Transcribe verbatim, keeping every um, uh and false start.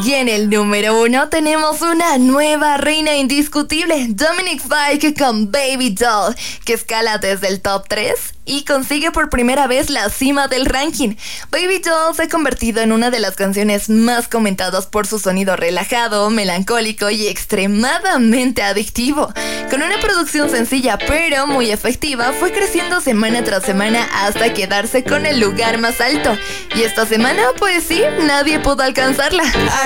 Y en el número uno tenemos una nueva reina indiscutible, Dominic Fike con Baby Doll, que escala desde el top tres y consigue por primera vez la cima del ranking. Baby Doll se ha convertido en una de las canciones más comentadas por su sonido relajado, melancólico y extremadamente adictivo. Con una producción sencilla pero muy efectiva, fue creciendo semana tras semana hasta quedarse con el lugar más alto. Y esta semana, pues sí, nadie pudo alcanzarla.